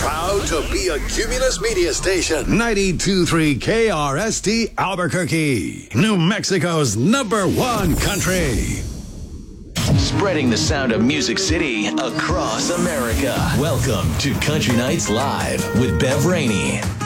Proud to be a Cumulus Media Station. 92.3 KRST Albuquerque. New Mexico's #1 country. Spreading the sound of Music City across America. Welcome to Country Nights Live with Bev Rainey.